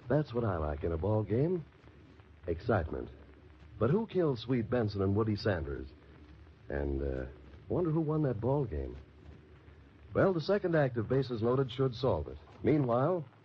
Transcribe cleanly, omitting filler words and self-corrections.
That's what I like in a ball game. Excitement. But who killed Sweet Benson and Woody Sanders? And, wonder who won that ball game. Well, the second act of Bases Loaded should solve it. Meanwhile,